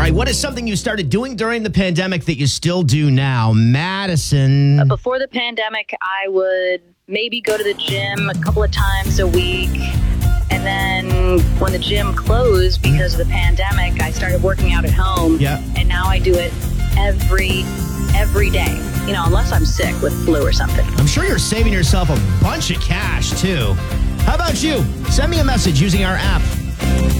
right, what is something you started doing during the pandemic that you still do now? Madison. Before the pandemic, I would maybe go to the gym a couple of times a week. And then when the gym closed because of the pandemic, I started working out at home. Yeah. And now I do it every day. You know, unless I'm sick with flu or something. I'm sure you're saving yourself a bunch of cash, too. How about you? Send me a message using our app.